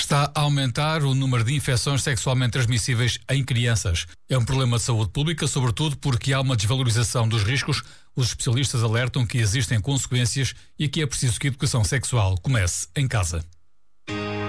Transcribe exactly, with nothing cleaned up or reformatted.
Está a aumentar o número de infecções sexualmente transmissíveis em crianças. É um problema de saúde pública, sobretudo porque há uma desvalorização dos riscos. Os especialistas alertam que existem consequências e que é preciso que a educação sexual comece em casa.